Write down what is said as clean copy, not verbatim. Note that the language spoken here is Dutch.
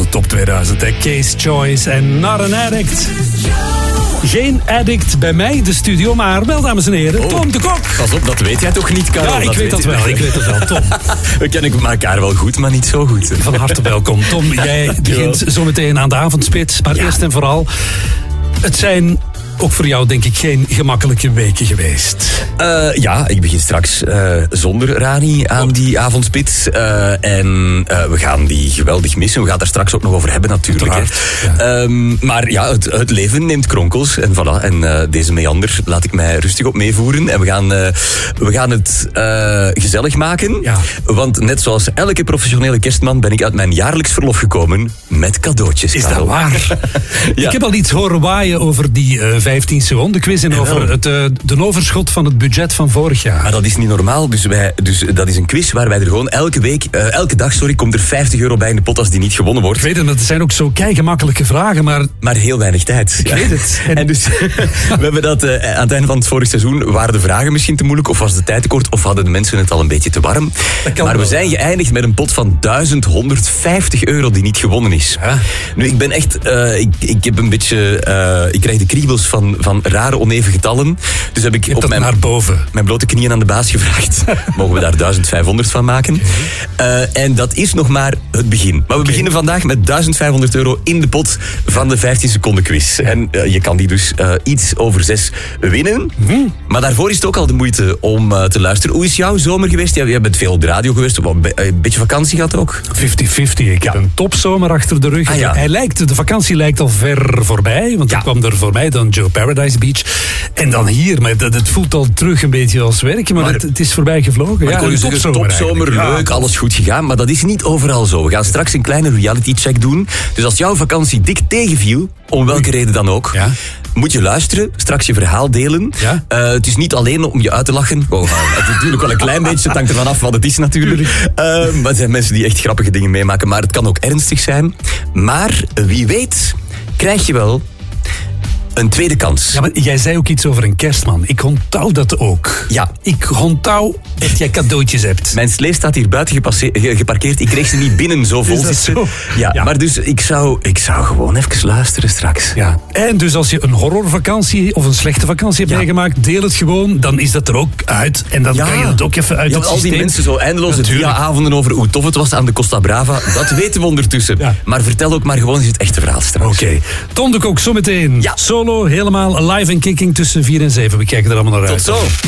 de top 2000. Case Choice en Not an Addict. Geen addict bij mij in de studio, maar wel, dames en heren, Tom de Kok. Pas op, dat weet jij toch niet, Karel? Ja, ik weet dat wel, Tom. We kennen elkaar wel goed, maar niet zo goed. Van harte welkom. Tom, jij begint zo meteen aan de avondspits. Maar eerst en vooral, het zijn ook voor jou denk ik geen gemakkelijke weken geweest. Ja, ik begin straks zonder Rani aan die avondspits. En we gaan die geweldig missen. We gaan het daar straks ook nog over hebben natuurlijk. Ja. Maar ja, het leven neemt kronkels. En voilà, en deze meander laat ik mij rustig op meevoeren. En we gaan het gezellig maken. Ja. Want net zoals elke professionele kerstman ben ik uit mijn jaarlijks verlof gekomen met cadeautjes. Is dat waar? Ja. Ik heb al iets horen waaien over die 15 seconden quiz en over de overschot van het budget van vorig jaar. Maar dat is niet normaal. Dus dat is een quiz waar wij er gewoon elke dag komt er €50 bij in de pot als die niet gewonnen wordt. Ik weet het, dat zijn ook zo keigemakkelijke vragen, maar heel weinig tijd. Ik weet het. En dus we hebben dat aan het einde van het vorige seizoen, waren de vragen misschien te moeilijk, of was de tijd te kort, of hadden de mensen het al een beetje te warm. Maar we zijn geëindigd met een pot van €1150 die niet gewonnen is. Ja. Nu, ik ben echt, ik heb een beetje, ik krijg de kriebels van rare oneven getallen. Dus heb ik op mijn blote knieën aan de baas gevraagd. Mogen we daar 1500 van maken? En dat is nog maar het begin. Maar we beginnen vandaag met €1500 in de pot van de 15 seconden quiz. En je kan die dus iets over 6 winnen. Maar daarvoor is het ook al de moeite om te luisteren. Hoe is jouw zomer geweest? Je bent veel op de radio geweest. Een beetje vakantie gehad ook? 50-50. Ik heb een topzomer achter de rug. Ja. De vakantie lijkt al ver voorbij. Want dan kwam er voor mij dan Joe Paradise Beach. En dan hier, maar het voelt al terug een beetje als werk, maar het is voorbij gevlogen. Ja, een topzomer, leuk, alles goed gegaan, maar dat is niet overal zo. We gaan straks een kleine reality check doen. Dus als jouw vakantie dik tegenviel, om welke reden dan ook, moet je luisteren, straks je verhaal delen. Ja? Het is niet alleen om je uit te lachen. Het is natuurlijk wel een klein beetje, het hangt ervan af wat het is natuurlijk. Maar er zijn mensen die echt grappige dingen meemaken, maar het kan ook ernstig zijn. Maar wie weet, krijg je wel een tweede kans. Ja, maar jij zei ook iets over een kerstman. Ik onthoud dat ook. Ja. Ik onthoud dat jij cadeautjes hebt. Mijn slee staat hier buiten geparkeerd. Ik kreeg ze niet binnen, zo vol zit ze. Ja, maar dus ik zou gewoon even luisteren straks. Ja. En dus als je een horrorvakantie of een slechte vakantie hebt meegemaakt, deel het gewoon. Dan is dat er ook uit. En dan kan je het ook even uit het systeem. Al die mensen zo eindeloze dia-avonden over hoe tof het was aan de Costa Brava. Dat weten we ondertussen. Ja. Maar vertel ook maar gewoon eens het echte verhaal straks. Oké. Tom de Kok zometeen. Ja. Solo, helemaal live en kicking tussen 4 en 7. We kijken er allemaal naar uit. Tot zo.